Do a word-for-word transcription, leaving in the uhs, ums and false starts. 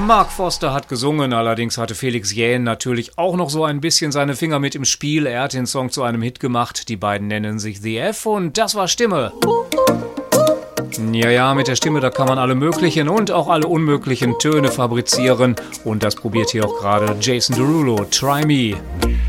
Mark Foster hat gesungen, allerdings hatte Felix Jähn natürlich auch noch so ein bisschen seine Finger mit im Spiel. Er hat den Song zu einem Hit gemacht. Die beiden nennen sich The F und das war Stimme. Ja, ja, mit der Stimme, da kann man alle möglichen und auch alle unmöglichen Töne fabrizieren. Und das probiert hier auch gerade Jason Derulo. Try Me.